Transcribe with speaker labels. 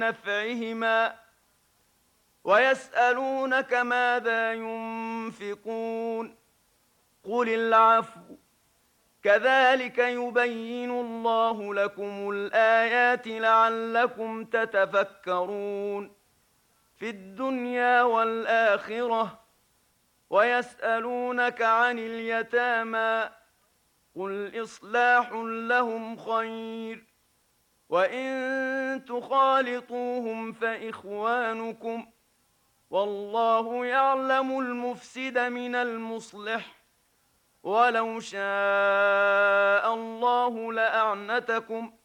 Speaker 1: نفعهما ويسألونك ماذا ينفقون قل العفو كذلك يبين الله لكم الآيات لعلكم تتفكرون في الدنيا والآخرة ويسألونك عن اليتامى قل إصلاح لهم خير وإن تخالطوهم فإخوانكم والله يعلم المفسد من المصلح ولو شاء الله لأعنتكم